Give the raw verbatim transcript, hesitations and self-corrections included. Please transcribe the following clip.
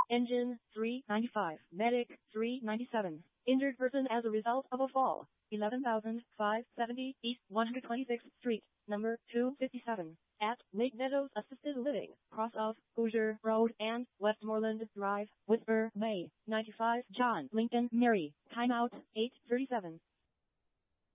Engine, three ninety-five. Medic, three ninety-seven. Injured person as a result of a fall, eleven thousand five hundred seventy East one hundred twenty-sixth Street, number two fifty-seven. At Lake Meadows Assisted Living, cross of Hoosier Road and Westmoreland Drive, Whisper Bay, ninety-five John Lincoln Mary. Timeout, eight thirty-seven.